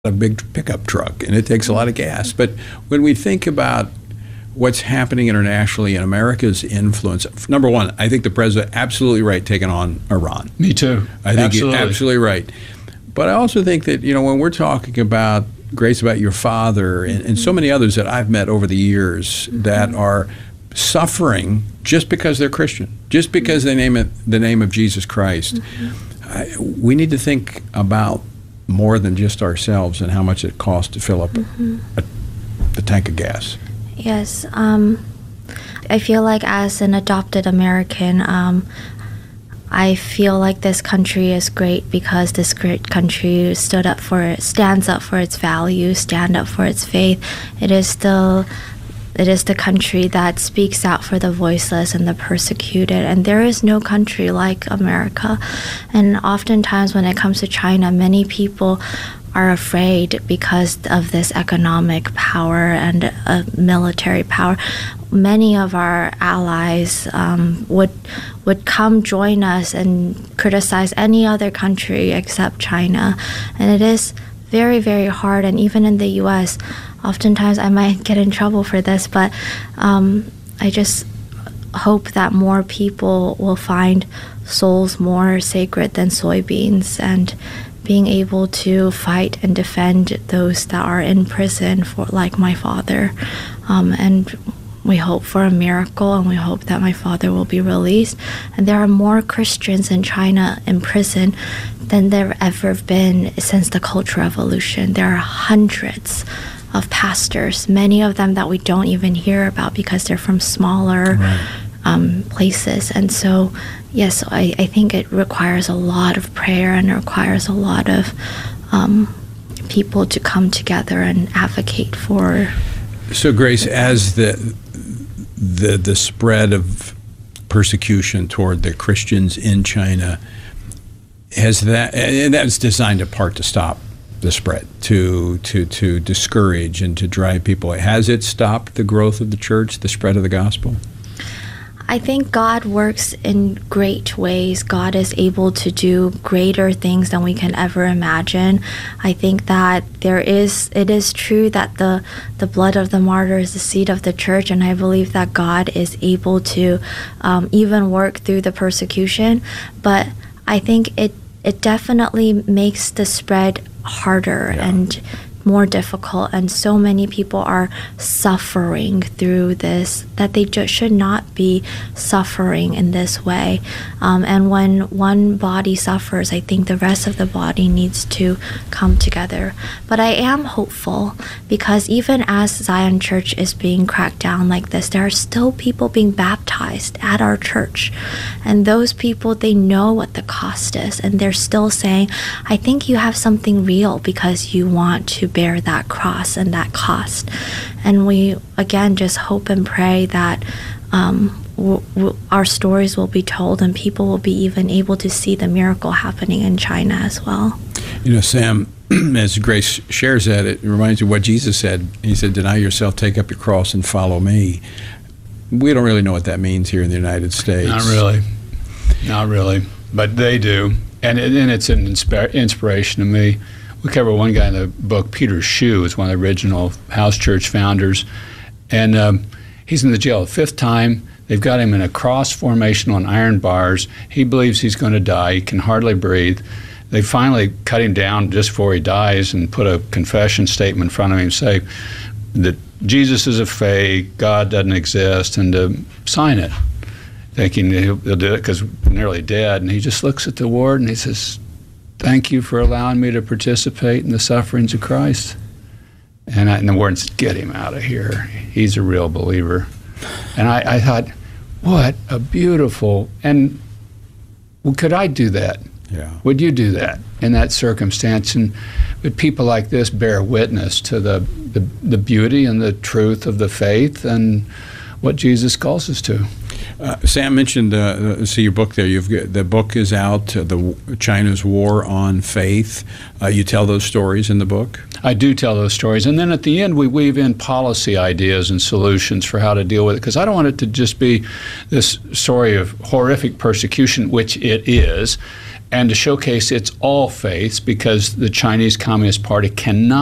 a big pickup truck, and it takes a lot of gas. But when we think about what's happening internationally and America's influence, number one, I think the president absolutely right taking on Iran. Me too. I think he's absolutely right. But I also think that, when we're talking about, Grace, about your father and so many others that I've met over the years that are suffering just because they're Christian, just because they name it the name of Jesus Christ, we need to think about more than just ourselves and how much it costs to fill up a tank of gas. Yes. I feel like as an adopted American, I feel like this country is great because this great country stands up for its values, stand up for its faith. It is the country that speaks out for the voiceless and the persecuted, and there is no country like America. And oftentimes when it comes to China, many people are afraid because of this economic power and military power. Many of our allies would come join us and criticize any other country except China, and it is very, very hard. And even in the U.S., oftentimes I might get in trouble for this, but I just hope that more people will find souls more sacred than soybeans, and being able to fight and defend those that are in prison, for like my father. And we hope for a miracle, and we hope that my father will be released. And there are more Christians in China in prison than there ever been since the Cultural Revolution. There are hundreds of pastors, many of them that we don't even hear about because they're from smaller places. And so, yes, I think it requires a lot of prayer, and it requires a lot of people to come together and advocate for. So, Grace, as the spread of persecution toward the Christians in China, and that's designed in part to stop the spread, to discourage and to drive people. Has it stopped the growth of the church, the spread of the gospel? I think God works in great ways. God is able to do greater things than we can ever imagine. I think that it is true that the blood of the martyr is the seed of the church, and I believe that God is able to even work through the persecution. But I think it definitely makes the spread harder and more difficult, and so many people are suffering through this that they just should not be suffering in this way. And when one body suffers, I think the rest of the body needs to come together. But I am hopeful, because even as Zion Church is being cracked down like this, there are still people being baptized at our church, and those people, they know what the cost is, and they're still saying, I think you have something real because you want to bear that cross and that cost. And we again just hope and pray that our stories will be told, and people will be even able to see the miracle happening in China as well. Sam, as Grace shares that, it reminds me of what Jesus said. He said, deny yourself, take up your cross, and follow me. We don't really know what that means here in the United States. Not really, but they do, and it's an inspiration to me. We cover one guy in the book, Peter Schuh, is one of the original house church founders, and he's in the jail a fifth time. They've got him in a cross formation on iron bars. He believes he's going to die. He can hardly breathe. They finally cut him down just before he dies and put a confession statement in front of him, say that Jesus is a fake, God doesn't exist, and to sign it, thinking he'll do it because he's nearly dead. And he just looks at the ward and he says, thank you for allowing me to participate in the sufferings of Christ. And the warden said, get him out of here. He's a real believer. And I thought, what a beautiful, and could I do that? Yeah. Would you do that in that circumstance? And would people like this bear witness to the beauty and the truth of the faith and what Jesus calls us to? Sam mentioned, see your book there. The book is out, China's War on Faith. You tell those stories in the book? I do tell those stories. And then at the end, we weave in policy ideas and solutions for how to deal with it, because I don't want it to just be this story of horrific persecution, which it is, and to showcase its all faiths, because the Chinese Communist Party cannot